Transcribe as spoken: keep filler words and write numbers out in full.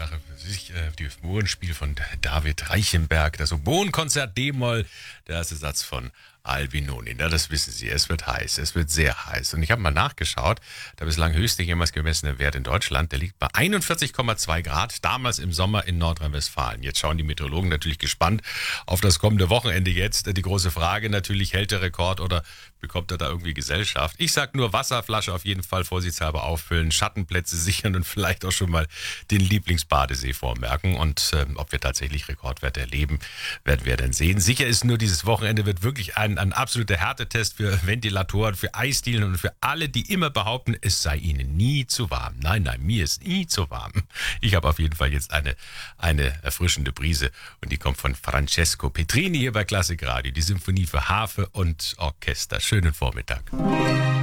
Sache für sich. Äh, die Mohrenspiel von David Reichenberg, das Oboenkonzert D-Moll, der erste Satz von Albinoni. Na, das wissen Sie, es wird heiß, es wird sehr heiß. Und ich habe mal nachgeschaut, der bislang höchste jemals gemessene Wert in Deutschland, der liegt bei einundvierzig Komma zwei Grad, damals im Sommer in Nordrhein-Westfalen. Jetzt schauen die Meteorologen natürlich gespannt auf das kommende Wochenende jetzt. Die große Frage natürlich, hält der Rekord oder bekommt er da irgendwie Gesellschaft? Ich sag nur Wasserflasche auf jeden Fall vorsichtshalber auffüllen, Schattenplätze sichern und vielleicht auch schon mal den Lieblingsbadesee vormerken. Und äh, ob wir tatsächlich Rekordwerte erleben, werden wir dann sehen. Sicher ist nur, dieses Wochenende wird wirklich ein, ein absoluter Härtetest für Ventilatoren, für Eisdielen und für alle, die immer behaupten, es sei ihnen nie zu warm. Nein, nein, mir ist nie zu warm. Ich habe auf jeden Fall jetzt eine, eine erfrischende Brise und die kommt von Francesco Petrini hier bei Klassik Radio, die Symphonie für Harfe und Orchester. Schönen Vormittag.